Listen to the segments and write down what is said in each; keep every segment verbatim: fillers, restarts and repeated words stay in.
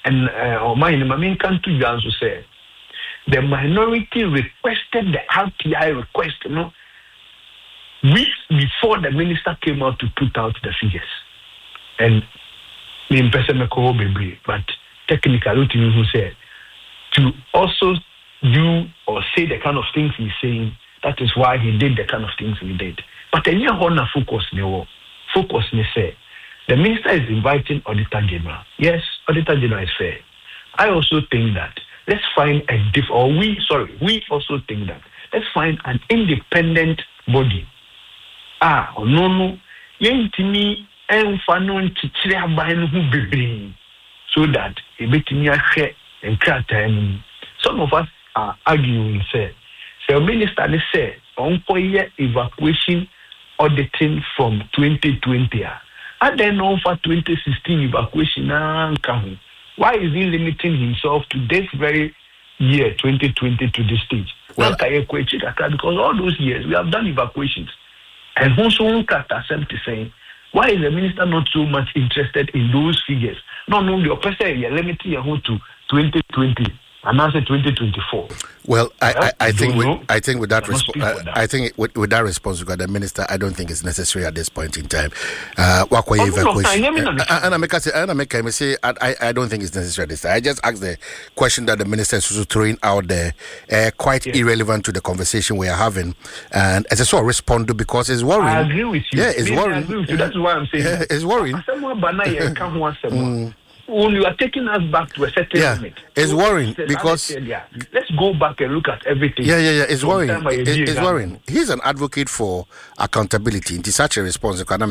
and uh, or mine, my main country, you also say the minority requested the R T I request, you know, weeks before the minister came out to put out the figures. And me person me ko baby, but technically, who said to also do or say the kind of things he's saying. That is why he did the kind of things he did. But then you want to focus no focus me say the minister is inviting Auditor General. Yes, Auditor General is fair. I also think that let's find a diff or we sorry, we also think that let's find an independent body. Ah, or no no, yentimi enfano nchichire aban hu bebre so that e betimi ahwe enkrata. Some of us are arguing say the minister say on koye evacuation auditing from twenty twenty. And then on for twenty sixteen evacuation. Why is he limiting himself to this very year, twenty twenty, to this stage? Well, because all those years we have done evacuations. And whoso Kata Semti saying, why is the minister not so much interested in those figures? No, no, the person you're limiting your home to twenty twenty. And now say twenty twenty-four. Well, I, I, I think with, I think with that response, I, I think with, with that response, we got the minister. I don't think it's necessary at this point in time. Uh, what oh, evacuation? No, no, and I make say, and I make I say, I, I don't think it's necessary at this time. I just asked the question that the minister is also throwing out there, uh, quite yes. irrelevant to the conversation we are having, and as I saw respond to because it's worrying. I agree with you. Yeah, it's Maybe worrying. I agree with you. That's why I'm saying. Yeah, it's worrying. mm. When you are taking us back to a certain yeah, moment, it's so worrying because said, yeah, let's go back and look at everything. Yeah, yeah, yeah. It's worrying. It, it's worrying. He's an advocate for accountability. It's such a response. Um,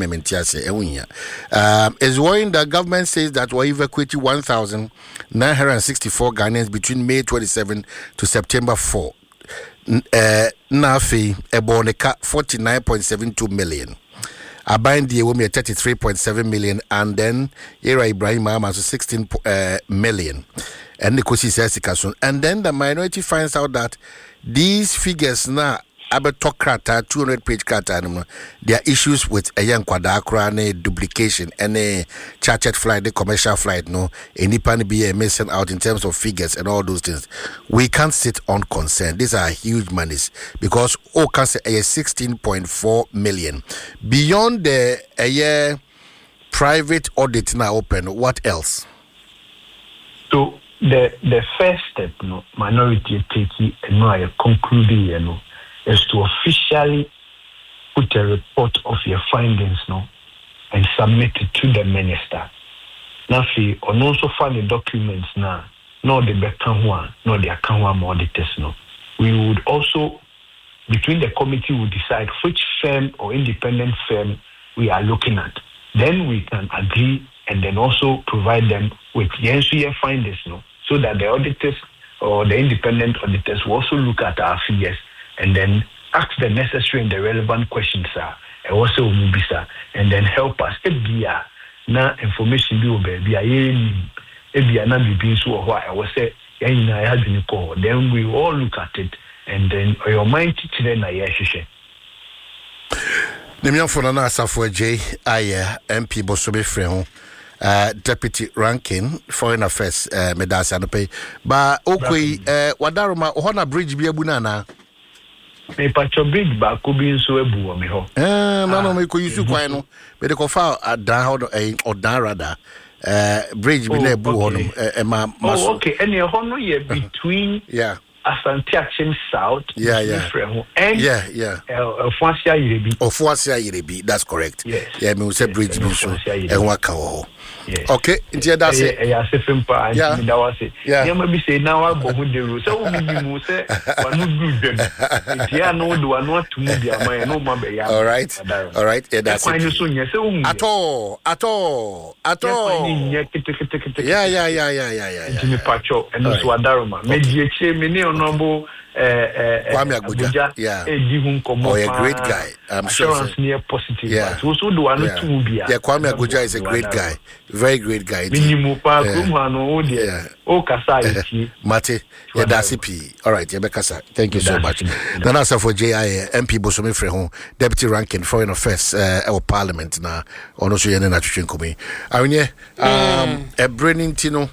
it's worrying that government says that we evacuated one thousand nine hundred sixty-four Ghanaians between May twenty-seventh to September fourth. Uh, Nafi Eboneka forty-nine point seven two million. Abain Diewumi at thirty-three point seven million, and then Ira Ibrahim Ahmad sixteen uh, million. And Nikosi Sesikasun. And then the minority finds out that these figures now, Abetokrata, two hundred page kata, there are issues with a young Kwadakra, duplication, and a chartered flight, the commercial flight, no, any pan be missing out in terms of figures and all those things. We can't sit unconcerned. These are huge monies because all can say a sixteen point four million. Beyond the a year private audit now open, what else? So the the first step, no, minority taking and no, I concluding, you know, is to officially put a report of your findings no, and submit it to the minister. Now, see, on also find the documents now, no the Bekanwa, no the Akanwa auditors. No. We would also, between the committee, will decide which firm or independent firm we are looking at. Then we can agree and then also provide them with the N C A findings, no, so that the auditors or the independent auditors will also look at our figures and then ask the necessary and the relevant questions, sir, and also Mubisa, and then help us. If we are now information be over, be a if we are not being so or what I was say, I had been call, then we all look at it, and then your mind then I share. Nemian for Nana Safwa J. I M P Bosobe Freho, uh, Deputy Ranking Foreign Affairs, uh, Medasi Anope. But okay, uh, Wadaruma, Ohana Bridge be a bunana. Me pacho bridge ba ko bi nso ebu o me ho eh no no me ko yusu kwan no me de ko fa adan ho eh odan rada eh bridge bi na ebu ho no eh ma oh okay any ho no ye between yeah Asante Action South yeah yeah and yeah yeah Ofuasia Yirebi Ofuasia Yirebi that's correct yes. Yeah me say bridge bi so e wa ka ho yes. Okay ntia da se e ya se fempa and da was it yeah you be say now I go hu de ru so we be mu say wanu do dem ntia no do anu atumu bia man no ma be ya all right all right yeah that's it at all at all at all yeah yeah yeah yeah yeah yeah me pacho and so adaroma me die che me ne onobo eh eh Kwame Abuja yeah edi hu nkomo oh a great guy I'm sure near positive yeah so so do anu tumu bia yeah Kwame Abuja is a great guy very great guy minimu pa kuma no dia o kasa iti mate yeah that's it all right yeah bekasa thank you so much Nana Safwa J I M P Bosomi Freho Deputy Ranking Foreign Affairs uh, our Parliament na ono so yene na twetwe nkomi awnye um a braining tino